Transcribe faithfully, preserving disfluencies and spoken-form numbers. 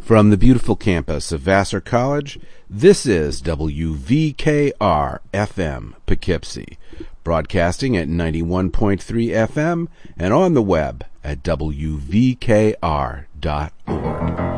From the beautiful campus of Vassar College, this is W V K R F M Poughkeepsie, broadcasting at ninety-one point three F M and on the web at W V K R dot org.